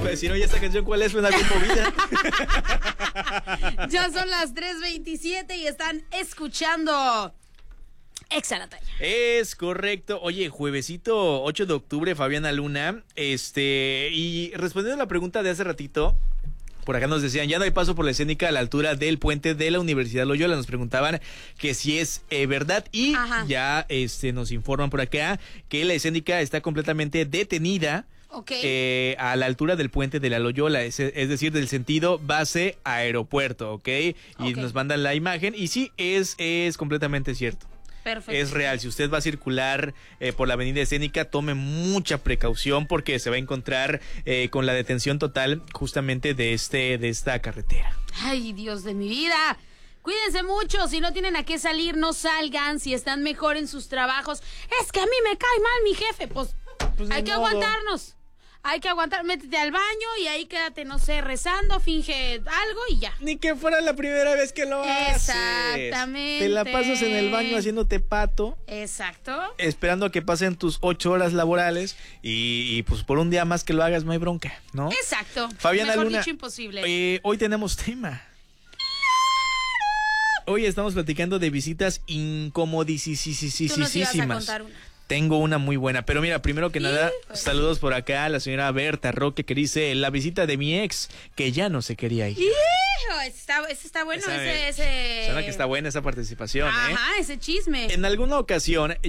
iba a decir, oye, esta canción, ¿cuál es? Suena bien movida. Ya son las 3:27 y están escuchando Exa la Talla. Es correcto. Oye, juevesito 8 de octubre, Fabiana Luna. Y respondiendo a la pregunta de hace ratito, por acá nos decían, ya no hay paso por la escénica a la altura del puente de la Universidad Loyola. Nos preguntaban que si es verdad y ya nos informan por acá que la escénica está completamente detenida. Okay. A la altura del puente de la Loyola, es decir, del sentido base aeropuerto, ¿ok? Y nos mandan la imagen y sí, es completamente cierto. Perfecto. Es real. Si usted va a circular por la avenida escénica, tome mucha precaución porque se va a encontrar con la detención total justamente de esta carretera. Ay, Dios de mi vida. Cuídense mucho, si no tienen a qué salir, no salgan, si están mejor en sus trabajos. Es que a mí me cae mal mi jefe, pues hay que aguantarnos. Hay que aguantar, métete al baño y ahí quédate, no sé, rezando, finge algo y ya. Ni que fuera la primera vez que lo haces. Exactamente. Te la pasas en el baño haciéndote pato. Exacto. Esperando a que pasen tus 8 horas laborales y pues por un día más que lo hagas no hay bronca, ¿no? Exacto. Fabiana Mejor Luna, dicho, imposible. Hoy tenemos tema. Hoy estamos platicando de visitas incomodísimas. Tú nos ibas a contar una. Tengo una muy buena, pero mira, primero que nada, saludos por acá a la señora Berta Roque que dice, la visita de mi ex, que ya no se quería ir. Ese está bueno, Suena ese... que está buena esa participación, Ajá, ese chisme. En alguna ocasión